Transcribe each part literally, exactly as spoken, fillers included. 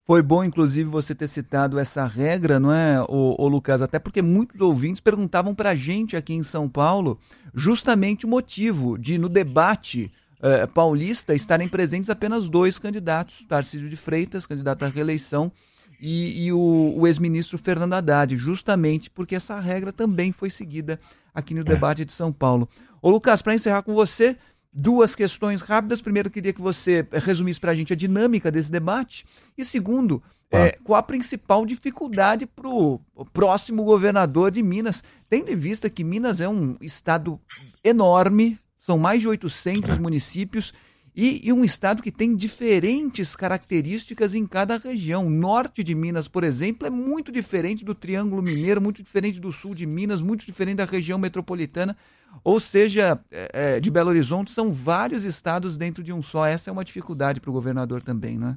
Foi bom, inclusive, você ter citado essa regra, não é, ô, ô Lucas? Até porque muitos ouvintes perguntavam para a gente aqui em São Paulo justamente o motivo de, no debate eh, paulista, estarem presentes apenas dois candidatos, Tarcísio de Freitas, candidato à reeleição, e, e o, o ex-ministro Fernando Haddad, justamente porque essa regra também foi seguida aqui no É. debate de São Paulo. Ô Lucas, para encerrar com você, duas questões rápidas. Primeiro, eu queria que você resumisse para a gente a dinâmica desse debate. E segundo, é, qual a principal dificuldade para o próximo governador de Minas, tendo em vista que Minas é um estado enorme, são mais de oitocentos É. municípios, e, e um estado que tem diferentes características em cada região. O norte de Minas, por exemplo, é muito diferente do Triângulo Mineiro, muito diferente do sul de Minas, muito diferente da região metropolitana. Ou seja, é, de Belo Horizonte, são vários estados dentro de um só. Essa é uma dificuldade para o governador também, não é?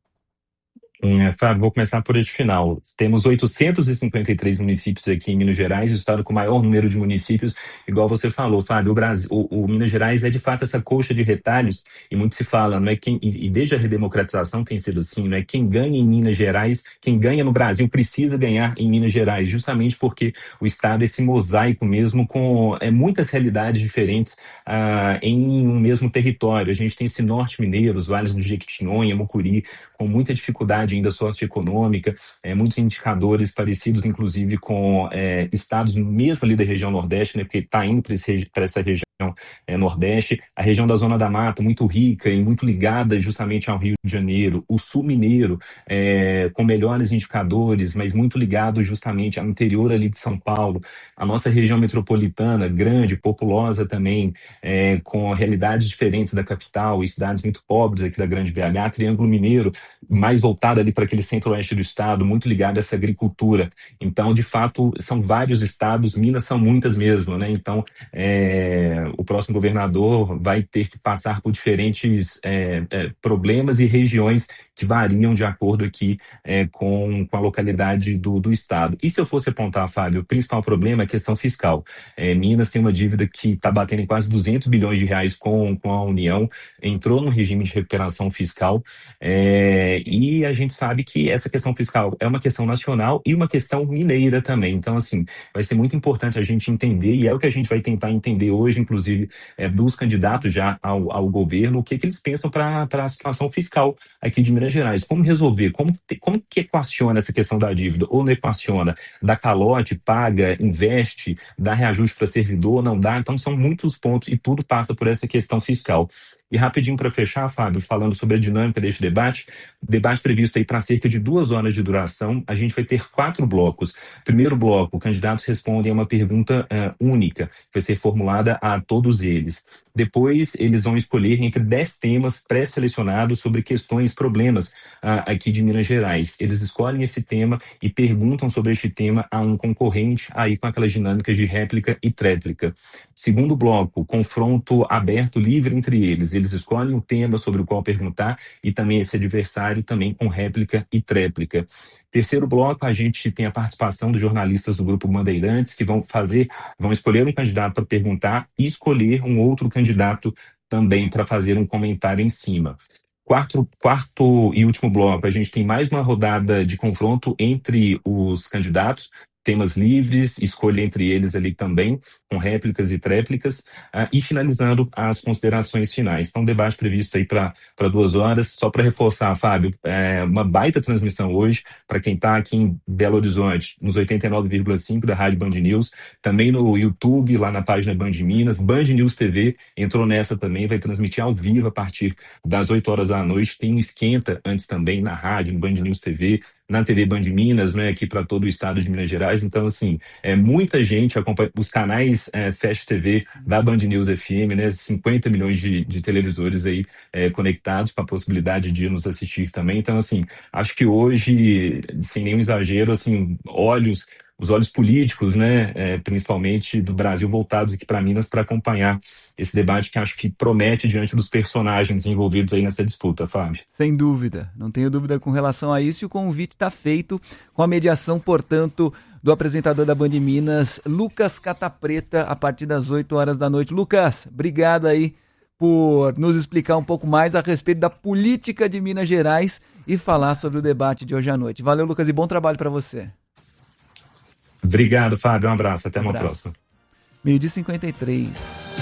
É, Fábio, vou começar por este final. Temos oitocentos e cinquenta e três municípios aqui em Minas Gerais, o estado com o maior número de municípios, igual você falou, Fábio. O, Brasil, o, o Minas Gerais é de fato essa colcha de retalhos, e muito se fala, não é quem, e, e desde a redemocratização tem sido assim, não é quem ganha em Minas Gerais, quem ganha no Brasil precisa ganhar em Minas Gerais, justamente porque o estado é esse mosaico mesmo com é, muitas realidades diferentes ah, em um mesmo território. A gente tem esse norte mineiro, os vales do Jequitinhonha, Mucuri, com muita dificuldade ainda socioeconômica, é, muitos indicadores parecidos, inclusive, com é, estados mesmo ali da região Nordeste, né, porque está indo para essa região é, Nordeste, a região da Zona da Mata, muito rica e muito ligada justamente ao Rio de Janeiro, o Sul Mineiro, é, com melhores indicadores, mas muito ligado justamente ao interior ali de São Paulo, a nossa região metropolitana, grande, populosa também, é, com realidades diferentes da capital e cidades muito pobres aqui da Grande B H, Triângulo Mineiro, mais voltado ali para aquele centro-oeste do estado, muito ligado a essa agricultura. Então, de fato, são vários estados, Minas são muitas mesmo, né? Então, é, o próximo governador vai ter que passar por diferentes é, é, problemas e regiões que variam de acordo aqui é, com, com a localidade do, do estado. E se eu fosse apontar, Fábio, o principal problema é a questão fiscal. É, Minas tem uma dívida que está batendo em quase duzentos bilhões de reais com, com a União, entrou num regime de recuperação fiscal, é, e a gente sabe que essa questão fiscal é uma questão nacional e uma questão mineira também. Então, assim, vai ser muito importante a gente entender, e é o que a gente vai tentar entender hoje, inclusive, é, dos candidatos já ao, ao governo, o que, que eles pensam para a situação fiscal aqui de Minas Gerais. Como resolver? Como, te, como que equaciona essa questão da dívida? Ou não equaciona? Dá calote, paga, investe, dá reajuste para servidor, não dá? Então, são muitos pontos e tudo passa por essa questão fiscal. E rapidinho para fechar, Fábio, falando sobre a dinâmica deste debate, debate previsto aí para cerca de duas horas de duração, a gente vai ter quatro blocos. Primeiro bloco, candidatos respondem a uma pergunta uh, única, que vai ser formulada a todos eles. Depois, eles vão escolher entre dez temas pré-selecionados sobre questões, problemas uh, aqui de Minas Gerais. Eles escolhem esse tema e perguntam sobre este tema a um concorrente, aí com aquelas dinâmicas de réplica e tréplica. Segundo bloco, confronto aberto, livre entre eles. Eles escolhem um tema sobre o qual perguntar e também esse adversário também com réplica e tréplica. Terceiro bloco, a gente tem a participação dos jornalistas do Grupo Bandeirantes, que vão fazer, vão escolher um candidato para perguntar e escolher um outro candidato também para fazer um comentário em cima. Quarto, quarto e último bloco, a gente tem mais uma rodada de confronto entre os candidatos, temas livres, escolha entre eles ali também, com réplicas e tréplicas, uh, e finalizando as considerações finais. Então, debate previsto aí para duas horas. Só para reforçar, Fábio, é uma baita transmissão hoje, para quem está aqui em Belo Horizonte, nos oitenta e nove vírgula cinco da Rádio Band News, também no YouTube, lá na página Band Minas, Band News T V entrou nessa também, vai transmitir ao vivo a partir das oito horas da noite, tem um esquenta antes também na rádio, no Band News T V, na T V Band Minas, né, aqui para todo o estado de Minas Gerais. Então, assim, é, muita gente acompanha os canais é, Fast T V da Band News F M, né, cinquenta milhões de, de televisores aí é, conectados com a possibilidade de nos assistir também. Então, assim, acho que hoje, sem nenhum exagero, assim, olhos os olhos políticos, né, é, principalmente do Brasil, voltados aqui para Minas para acompanhar esse debate que acho que promete diante dos personagens envolvidos aí nessa disputa, Fábio. Sem dúvida, não tenho dúvida com relação a isso, e o convite está feito com a mediação, portanto, do apresentador da Band Minas, Lucas Catapreta, a partir das oito horas da noite. Lucas, obrigado aí por nos explicar um pouco mais a respeito da política de Minas Gerais e falar sobre o debate de hoje à noite. Valeu, Lucas, e bom trabalho para você. Obrigado, Fábio. Um abraço. Até Um uma abraço. próxima. meio-dia e cinquenta e três.